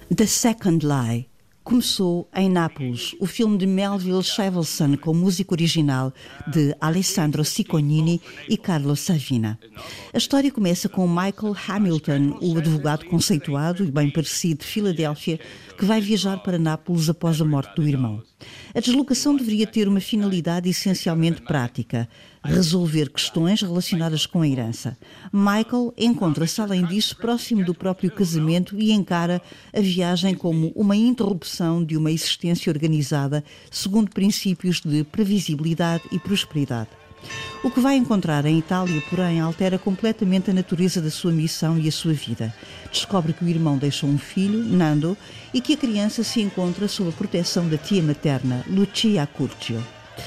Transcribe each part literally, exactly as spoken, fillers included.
The Second Lie começou em Nápoles, o filme de Melville Shavelson com música original de Alessandro Cicconini e Carlo Savina. A história começa com Michael Hamilton, o advogado conceituado e bem parecido de Filadélfia, que vai viajar para Nápoles após a morte do irmão. A deslocação deveria ter uma finalidade essencialmente prática: resolver questões relacionadas com a herança. Michael encontra-se, além disso, próximo do próprio casamento e encara a viagem como uma interrupção de uma existência organizada segundo princípios de previsibilidade e prosperidade. O que vai encontrar em Itália, porém, altera completamente a natureza da sua missão e a sua vida. Descobre que o irmão deixou um filho, Nando, e que a criança se encontra sob a proteção da tia materna, Lucia Curcio.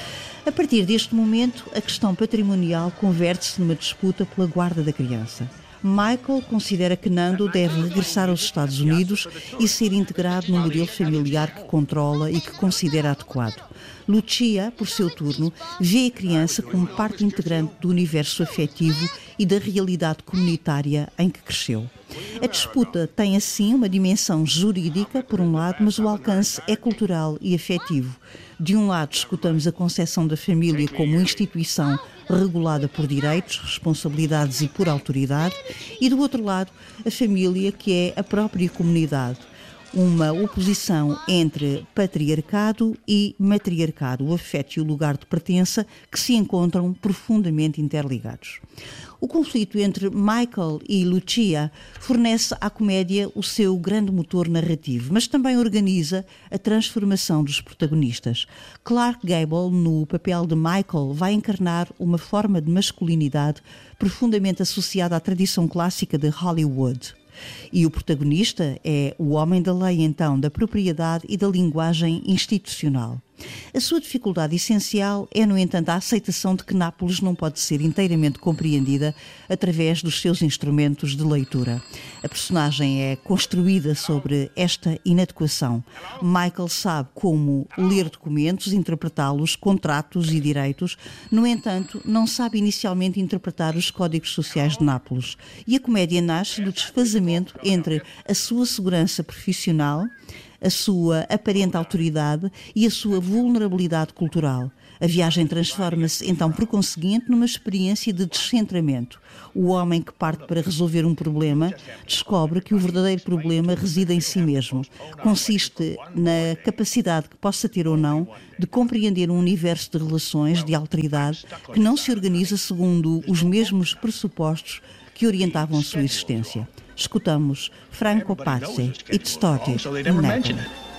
A partir deste momento, a questão patrimonial converte-se numa disputa pela guarda da criança. Michael considera que Nando deve regressar aos Estados Unidos e ser integrado no modelo familiar que controla e que considera adequado. Lucia, por seu turno, vê a criança como parte integrante do universo afetivo e da realidade comunitária em que cresceu. A disputa tem, assim, uma dimensão jurídica, por um lado, mas o alcance é cultural e afetivo. De um lado, escutamos a concepção da família como instituição regulada por direitos, responsabilidades e por autoridade, e do outro lado, a família, que é a própria comunidade. Uma oposição entre patriarcado e matriarcado, o afeto e o lugar de pertença que se encontram profundamente interligados. O conflito entre Michael e Lucia fornece à comédia o seu grande motor narrativo, mas também organiza a transformação dos protagonistas. Clark Gable, no papel de Michael, vai encarnar uma forma de masculinidade profundamente associada à tradição clássica de Hollywood. E o protagonista é o homem da lei, então, da propriedade e da linguagem institucional. A sua dificuldade essencial é, no entanto, a aceitação de que Nápoles não pode ser inteiramente compreendida através dos seus instrumentos de leitura. A personagem é construída sobre esta inadequação. Michael sabe como ler documentos, interpretá-los, contratos e direitos, no entanto, não sabe inicialmente interpretar os códigos sociais de Nápoles. E a comédia nasce do desfazamento entre a sua segurança profissional, a sua aparente autoridade e a sua vulnerabilidade cultural. A viagem transforma-se, então, por conseguinte, numa experiência de descentramento. O homem que parte para resolver um problema descobre que o verdadeiro problema reside em si mesmo. Consiste na capacidade que possa ter ou não de compreender um universo de relações, de alteridade, que não se organiza segundo os mesmos pressupostos que orientavam a sua existência. Escutamos Franco Pazzi, It Started in Naples.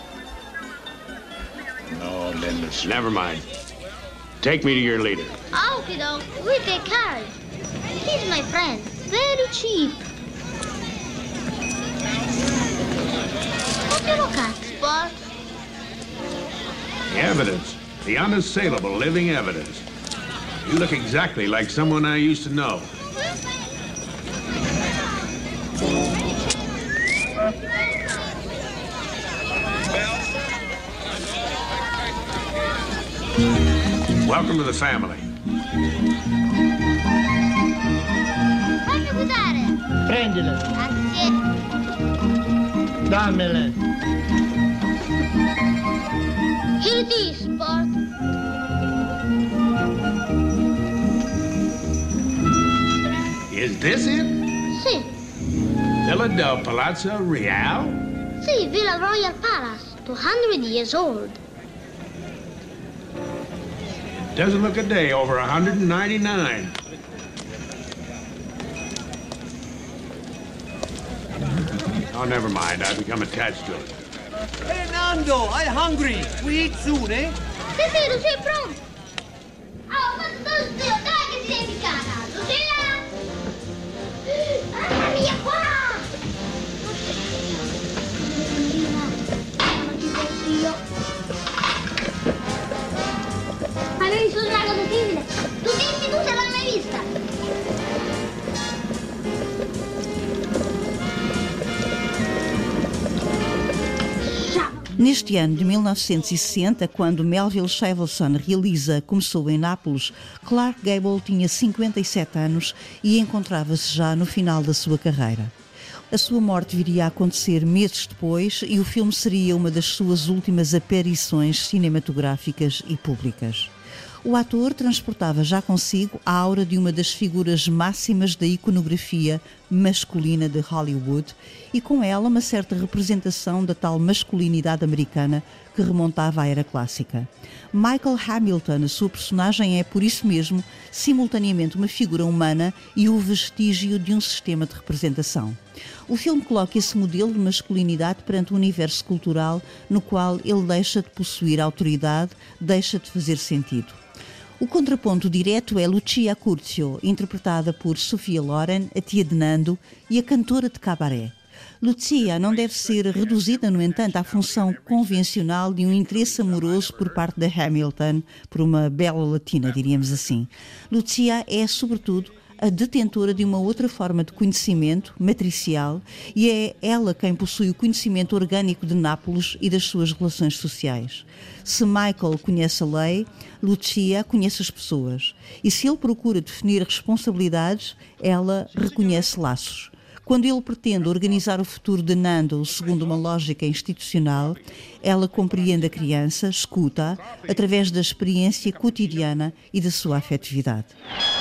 Never mind. Take me to your leader. Okay, though. We take care. He's my friend. Very cheap. What do you look at, Spot? The evidence. The unassailable living evidence. You look exactly like someone I used to know. Welcome to the family. Fammi guidare. Prendile, Grazie. dammele. Here it is, Spot. Is this it? Sì. Villa del Palazzo Real? Sì, Villa Royal Palace. two hundred years old. Doesn't look a day over one hundred ninety-nine. Oh, never mind. I've become attached to it. Hey, Nando, I'm hungry. We eat soon, eh? Sì, sì, Lucia è pronto. Oh, ma tu, zio, dai che si è impiccata. Lucia! Mamma mia, qua! Hai mai visto un drago simile? Tu dimmi tu se l'hai mai vista. Neste ano de mil novecentos e sessenta, quando Melville Shavelson realiza Começou em Nápoles, Clark Gable tinha cinquenta e sete anos e encontrava-se já no final da sua carreira. A sua morte viria a acontecer meses depois e o filme seria uma das suas últimas aparições cinematográficas e públicas. O ator transportava já consigo a aura de uma das figuras máximas da iconografia masculina de Hollywood e com ela uma certa representação da tal masculinidade americana que remontava à era clássica. Michael Hamilton, a sua personagem, é por isso mesmo simultaneamente uma figura humana e o vestígio de um sistema de representação. O filme coloca esse modelo de masculinidade perante um universo cultural no qual ele deixa de possuir autoridade, deixa de fazer sentido. O contraponto direto é Lucia Curcio, interpretada por Sophia Loren, a tia de Nando e a cantora de cabaré. Lucia não deve ser reduzida, no entanto, à função convencional de um interesse amoroso por parte de Hamilton, por uma bela latina, diríamos assim. Lucia é, sobretudo, a detentora de uma outra forma de conhecimento, matricial, e é ela quem possui o conhecimento orgânico de Nápoles e das suas relações sociais. Se Michael conhece a lei, Lucia conhece as pessoas. E se ele procura definir responsabilidades, ela reconhece laços. Quando ele pretende organizar o futuro de Nando segundo uma lógica institucional, ela compreende a criança, escuta-a, através da experiência cotidiana e da sua afetividade.